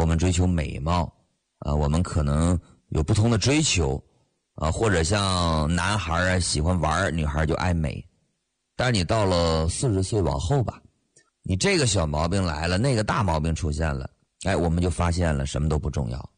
我们追求美貌我们可能有不同的追求或者像男孩喜欢玩，女孩就爱美。但是你到了40岁往后吧，你这个小毛病来了，那个大毛病出现了，我们就发现了什么都不重要。